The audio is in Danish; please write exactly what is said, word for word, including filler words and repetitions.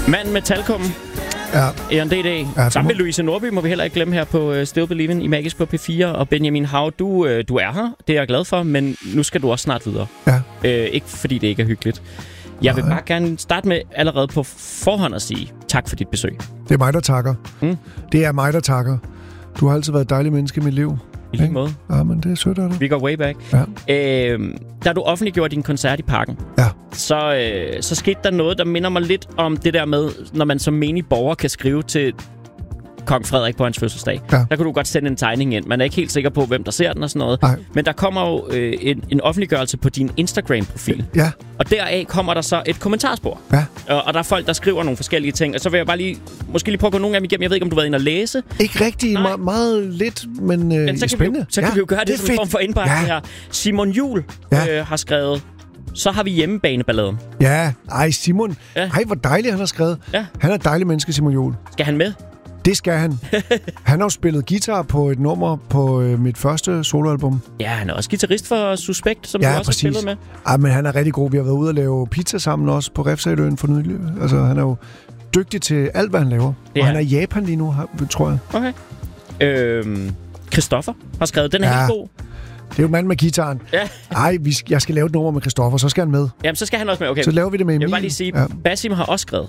Manden med talkummen. Ja. Eon D D. Ja, sammen med Louise Nordby må vi heller ikke glemme her på uh, Still Believin' i Magisk på P fire. Og Benjamin Hav, du, uh, du er her. Det er jeg glad for, men nu skal du også snart videre. Ja. Uh, ikke fordi det ikke er hyggeligt. Jeg vil bare gerne starte med allerede på forhånd at sige tak for dit besøg. Det er mig, der takker. Mm. Det er mig, der takker. Du har altid været et dejligt menneske i mit liv. I lige måde. Ja, men det er sødt af dig. Vi går way back. Ja. Øh, da du offentliggjorde din koncert i Parken, ja. så, øh, så skete der noget, der minder mig lidt om det der med, når man som menig borger kan skrive til Kong Frederik på hans fødselsdag. Ja. Der kan du godt sende en tegning ind. Man er ikke helt sikker på, hvem der ser den og sådan noget. Nej. Men der kommer jo øh, en, en offentliggørelse på din Instagram-profil. Ja. Og deraf kommer der så et kommentarspor. Ja. Og, og der er folk, der skriver nogle forskellige ting. Og så vil jeg bare lige, måske lige prøve at gå nogle af dem igennem. Jeg ved ikke, om du har været inde og læse. Ikke rigtig me- meget lidt, men, øh, men så kan spændende. Vi jo, så kan ja, vi jo gøre det, det som en form for indbakke ja. her. Simon Juhl ja. øh, har skrevet, så har vi hjemmebaneballaden. Ja, ej Simon. Ja. Ej, hvor dejligt han har skrevet. Ja. Han er et dejligt menneske, Simon Juhl. Skal han med? Det skal han. Han har jo spillet guitar på et nummer på øh, mit første soloalbum. Ja, han er også guitarist for Suspekt, som ja, du også præcis. har spillet med. Ja, men han er rigtig god. Vi har været ude og lave pizza sammen også på Refshaleøen for nylig. Altså, han er jo dygtig til alt, hvad han laver. Ja. Og han er i Japan lige nu, tror jeg. Okay. Øhm, Christoffer har skrevet, den er ja. helt god. Det er jo manden med guitaren. Ja. Ej, vi, jeg skal lave et nummer med Christoffer, så skal han med. Jamen, så skal han også med. Okay. Så laver vi det med Emil. Jeg vil bare lige sige, ja. Basim har også skrevet,